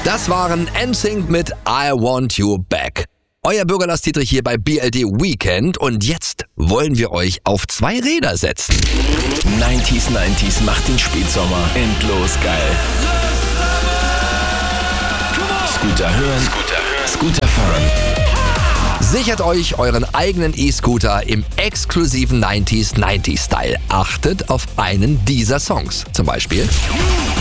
Das waren NSYNC mit I Want You Back. Euer Bürger Lars Dietrich hier bei BLD Weekend und jetzt wollen wir euch auf 2 Räder setzen. 90s macht den Spätsommer endlos geil. Scooter hören, Scooter fahren. Sichert euch euren eigenen E-Scooter im exklusiven 90s Style. Achtet auf einen dieser Songs. Zum Beispiel